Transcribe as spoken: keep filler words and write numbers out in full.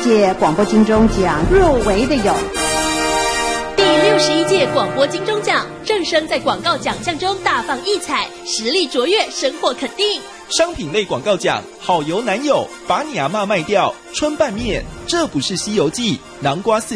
届广播金钟奖入围的有第六十一届广播金钟奖，正声在广告奖项中大放异彩，实力卓越，深获肯定。 商品类广告奖，好油男友，把你阿嬷卖掉，春拌面，这不是西游记，南瓜四